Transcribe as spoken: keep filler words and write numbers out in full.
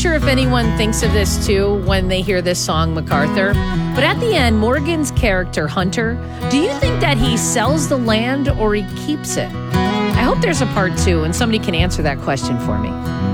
sure if anyone thinks of this too when they hear this song, MacArthur. But at the end, Morgan's character, Hunter, do you think that he sells the land or he keeps it? I hope there's a part two and somebody can answer that question for me.